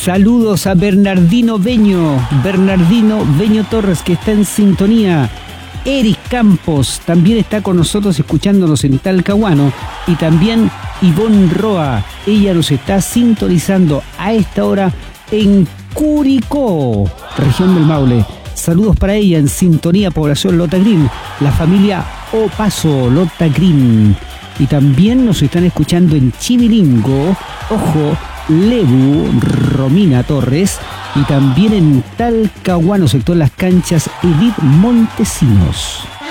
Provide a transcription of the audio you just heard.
Saludos a Bernardino Beño Torres, que está en sintonía. Eric Campos también está con nosotros escuchándonos en Talcahuano. Y también Ivonne Roa, ella nos está sintonizando a esta hora en Curicó, región del Maule. Saludos para ella en sintonía, población Lota Green, la familia Opaso Lota Green. Y también nos están escuchando en Chivilingo, ojo, Lebu, Romina Torres, y también en Talcahuano, sector Las Canchas, Edith Montesinos.